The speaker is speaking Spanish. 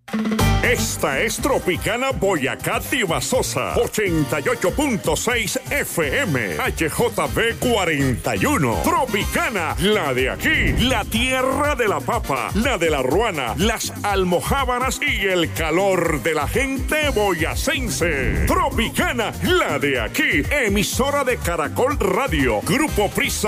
Esta es Tropicana Boyacá Tibasosa, 88.6 FM, HJB 41. Tropicana, la de aquí, la tierra de la papa, la de la ruana, las almojábanas y el calor de la gente boyacense. Tropicana, la de aquí, emisora de Caracol Radio, Grupo Prisa.